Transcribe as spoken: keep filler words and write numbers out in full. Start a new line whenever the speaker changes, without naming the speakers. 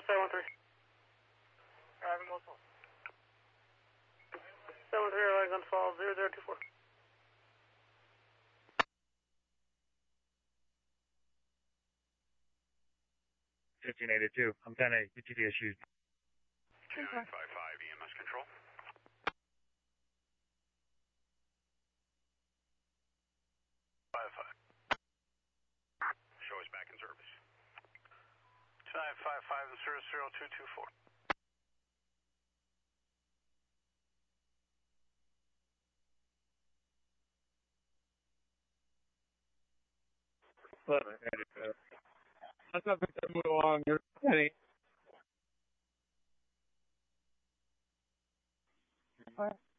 seven three. Driving multiple. seven three, airline gun fall zero zero two four.
fifteen eighty-two, I'm ten eight, U T V issued.
two nine five five, E M S control. five five. Show is back in service. two nine five five zero zero two two four.
eleven eighty-two. Let's not Victor move along, you're ten eight.